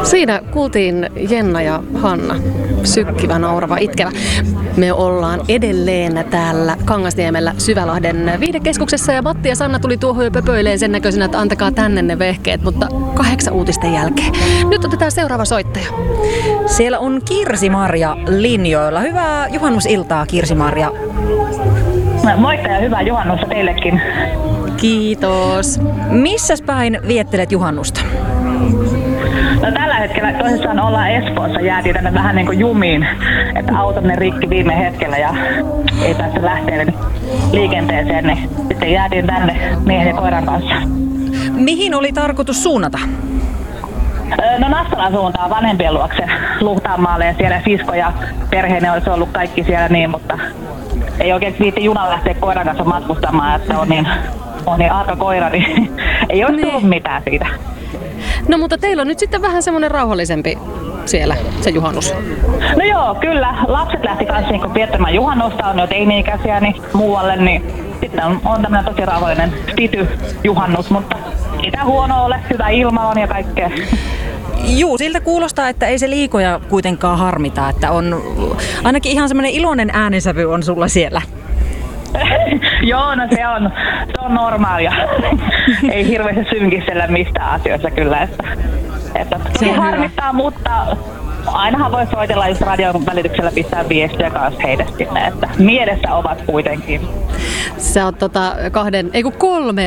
Siinä kuultiin Jenna ja Hanna, sykkivä, naurava, itkevä. Me ollaan edelleen täällä Kangasniemellä Syvälahden viihdekeskuksessa ja Matti ja Sanna tuli tuohon jo pöpöileen sen näköisenä, että antakaa tänne ne vehkeet, mutta 8 uutisten jälkeen. Nyt otetaan seuraava soittaja. Siellä on Kirsi-Marja linjoilla. Hyvää juhannusiltaa, Kirsi-Marja. Moikka ja hyvää juhannusta teillekin. Kiitos. Missäs päin viettelet juhannusta? No, tällä hetkellä tosissaan ollaan Espoossa, jäätiin tänne vähän niin kuin jumiin, että auto meni rikki viime hetkellä ja ei päästy lähteä liikenteeseen, niin sitten jäätiin tänne miehen ja koiran kanssa. Mihin oli tarkoitus suunnata? No Nastolan suuntaan vanhempien luokse Luhtaanmaalle ja siellä sisko ja perheenne olisi ollut kaikki siellä niin, mutta ei oikein viitti junan lähteä koiran kanssa matkustamaan, että on niin arka koira, niin ei olisi tullut mitään siitä. No mutta teillä on nyt sitten vähän semmoinen rauhallisempi siellä se juhannus. No joo, kyllä. Lapset lähti kanssa niin viettämään juhannusta, on jo teini-ikäisiä niin muualle, niin sitten on tämmöinen tosi rauhallinen juhannus, mutta ei tää huono ole, hyvä ilma on ja kaikkea. Juu, siltä kuulostaa, että ei se liikoja kuitenkaan harmita, että on ainakin ihan semmoinen iloinen äänensävy on sulla siellä. Joo, no se on normaalia. Ei hirveästi synkistellä mistään asioissa kyllä, että se harmittaa, mutta ainahan voi soitella, jos radion välityksellä pistää viestiä kanssa heille sinne, että mielessä ovat kuitenkin. Sä oot 3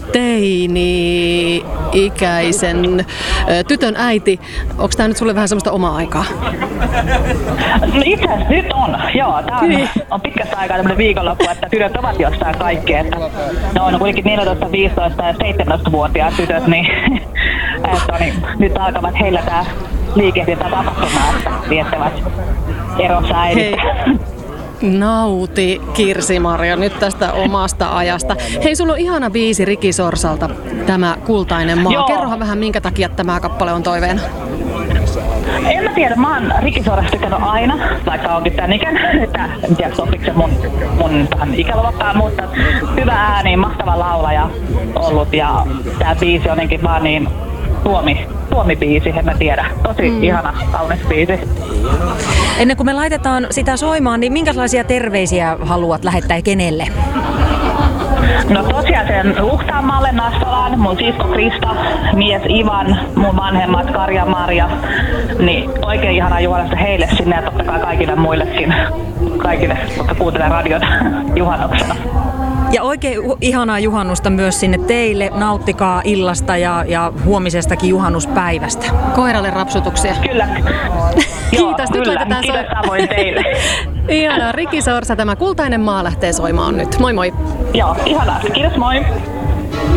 teini-ikäisen tytön äiti. Onko tää nyt sulle vähän semmoista omaa aikaa? No itse asiassa nyt on. Joo, tää on pitkästä aikaa tämmönen viikonloppu, että tytöt ovat jossain kaikki. Että ne on kuitenkin 14, 15 ja 17-vuotiaat tytöt, niin, nyt alkavat heillä tää liikehdintä tapahtumaa, että viettävät erossa äidit. Nauti, Kirsi-Marja, nyt tästä omasta ajasta. Hei, sulla on ihana biisi Riki Sorsalta, tämä Kultainen maa. Joo. Kerrohan vähän, minkä takia tämä kappale on toiveena. En mä tiedä, mä oon Riki Sorasta tykännyt aina, vaikka onkin tän ikäinen, että en tiedä sopiiko se mun tähän ikäluokkaan, mutta hyvä ääni, mahtava laulaja ollut ja tää biisi on jotenkin vaan niin Suomi-biisi, en mä tiedä. Tosi ihana, kaunis biisi. Ennen kuin me laitetaan sitä soimaan, niin minkälaisia terveisiä haluat lähettää kenelle? No tosiaan sen Luhtaanmaalle, Nastolaan, mun sisko Krista, mies Ivan, mun vanhemmat Karja Marja, niin oikein ihanaa juhannusta heille sinne ja totta kai kaikille muillekin, jotka kuuntelee radiota juhannuksena. Ja oikein ihanaa juhannusta myös sinne teille. Nauttikaa illasta ja huomisestakin juhannuspäivästä. Koiralle rapsutuksia. Kyllä. Kiitos, nyt laitetaan Kiitos samoin teille. Ihanaa, Riki Sorsa, tämä Kultainen maa lähtee soimaan nyt. Moi moi! Joo, ihanaa. Kiitos, moi!